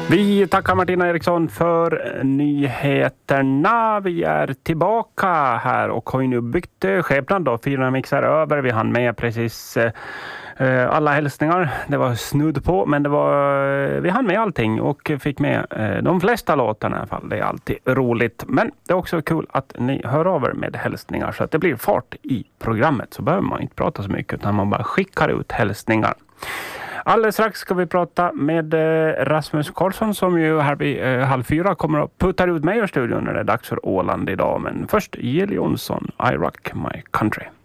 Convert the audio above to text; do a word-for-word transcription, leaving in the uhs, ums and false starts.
Vi tackar Martina Eriksson för nyheterna. Vi är tillbaka här och har ju nu byggt skepnad då. Fyra mixar över. Vi hann med precis eh, alla hälsningar. Det var snudd på, men det var, vi hann med allting och fick med eh, de flesta låtarna i alla fall. Det är alltid roligt. Men det är också kul att ni hör av er med hälsningar så att det blir fart i programmet. Så behöver man inte prata så mycket utan man bara skickar ut hälsningar. Alldeles strax ska vi prata med Rasmus Karlsson som ju här vid eh, halv fyra kommer att putta ut mig ur studion när det är dags för Åland idag. Men först Jill Johnson, I Rock My Country.